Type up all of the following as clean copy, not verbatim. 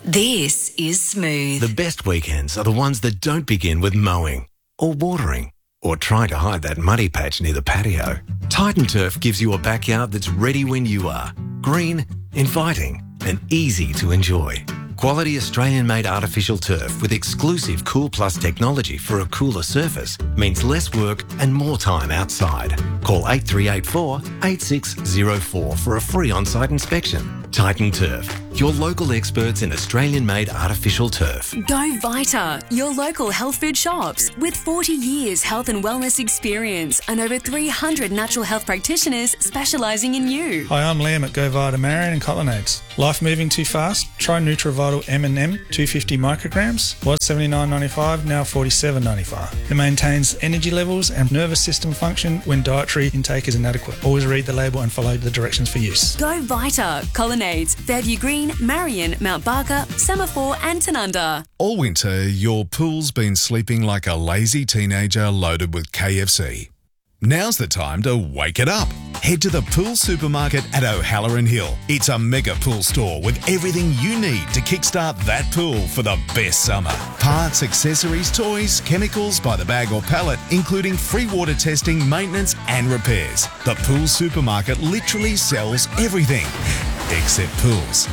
This is Smooth. The best weekends are the ones that don't begin with mowing or watering or trying to hide that muddy patch near the patio. Titan Turf gives you a backyard that's ready when you are. Green, inviting and easy to enjoy. Quality Australian-made artificial turf with exclusive Cool Plus technology for a cooler surface means less work and more time outside. Call 8384 8604 for a free on-site inspection. Titan Turf, your local experts in Australian-made artificial turf. Go Vita, your local health food shops with 40 years health and wellness experience and over 300 natural health practitioners specialising in you. Hi, I'm Liam at Go Vita Marion and Colonnades. Life moving too fast? Try NutriVital M&M 250 micrograms. Was $79.95, now $47.95. It maintains energy levels and nervous system function when dietary intake is inadequate. Always read the label and follow the directions for use. Go Vita, Colonnades, Fairview Green, Marion, Mount Barker, Semaphore and Tanunda. All winter, your pool's been sleeping like a lazy teenager loaded with KFC. Now's the time to wake it up. Head to the Pool Supermarket at O'Halloran Hill. It's a mega pool store with everything you need to kickstart that pool for the best summer. Parts, accessories, toys, chemicals by the bag or pallet, including free water testing, maintenance and repairs. The Pool Supermarket literally sells everything except pools.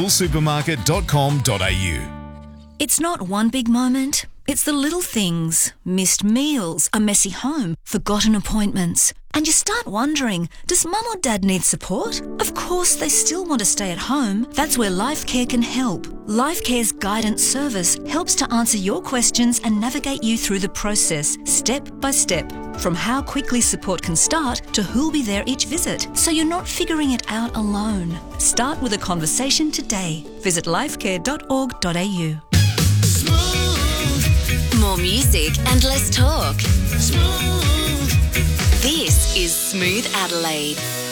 poolsupermarket.com.au. It's not one big moment. It's the little things. Missed meals, a messy home, forgotten appointments. And you start wondering, does mum or dad need support? Of course, they still want to stay at home. That's where LifeCare can help. LifeCare's guidance service helps to answer your questions and navigate you through the process, step by step. From how quickly support can start to who'll be there each visit, so you're not figuring it out alone. Start with a conversation today. Visit lifecare.org.au. More music and less talk. Smooth. This is Smooth Adelaide.